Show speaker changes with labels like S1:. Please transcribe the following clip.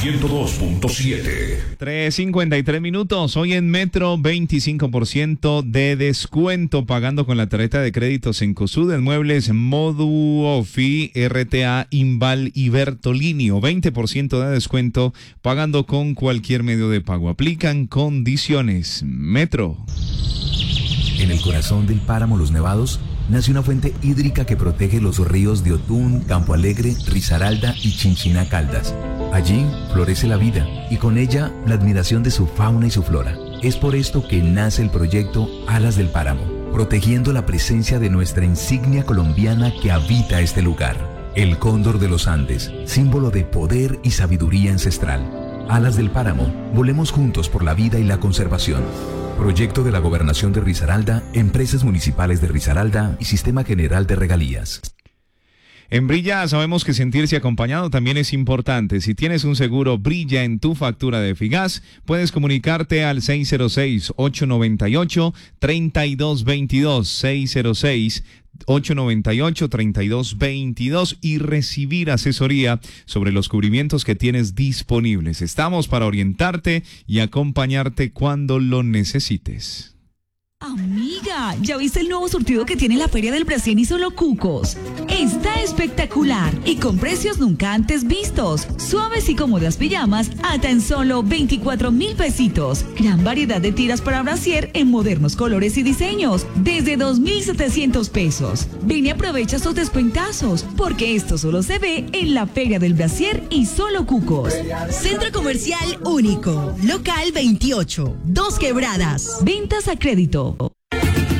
S1: 102.7.
S2: 3:53 minutos. Hoy en Metro, 25% de descuento pagando con la tarjeta de créditos en Cosud, en Muebles, Moduofi, RTA, Inval y Bertolinio. 20% de descuento pagando con cualquier medio de pago. Aplican condiciones. Metro.
S3: En el corazón del páramo Los Nevados nace una fuente hídrica que protege los ríos de Otún, Campo Alegre, Risaralda y Chinchiná Caldas. Allí florece la vida y con ella la admiración de su fauna y su flora. Es por esto que nace el proyecto Alas del Páramo, protegiendo la presencia de nuestra insignia colombiana que habita este lugar. El cóndor de los Andes, símbolo de poder y sabiduría ancestral. Alas del Páramo, volemos juntos por la vida y la conservación. Proyecto de la Gobernación de Risaralda, Empresas Municipales de Risaralda y Sistema General de Regalías.
S2: En Brilla sabemos que sentirse acompañado también es importante. Si tienes un seguro Brilla en tu factura de Figas, puedes comunicarte al 606-898-3222, 606-898-3222 y recibir asesoría sobre los cubrimientos que tienes disponibles. Estamos para orientarte y acompañarte cuando lo necesites.
S4: Amiga, ¿ya viste el nuevo surtido que tiene la Feria del Brasil y Solo Cucos? Está espectacular y con precios nunca antes vistos. Suaves y cómodas pijamas a tan solo 24,000 pesitos. Gran variedad de tiras para brasier en modernos colores y diseños, desde 2,700 pesos. Ven y aprovecha sus descuentazos, porque esto solo se ve en la Feria del Brasier y Solo Cucos.
S5: Centro Comercial Único, local 28, Dos Quebradas.
S4: Ventas a crédito.